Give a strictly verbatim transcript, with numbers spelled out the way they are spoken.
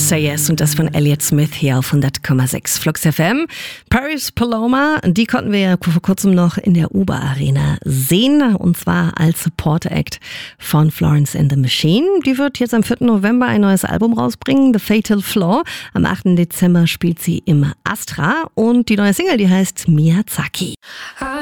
Say Yes und das von Elliott Smith hier auf hundert Komma sechs Flux F M. Paris Paloma, die konnten wir ja vor kurzem noch in der U B A Arena sehen und zwar als Support Act von Florence and the Machine. Die wird jetzt am vierten November ein neues Album rausbringen, The Fatal Flaw. Am achten Dezember spielt sie im Astra und die neue Single, die heißt Miyazaki.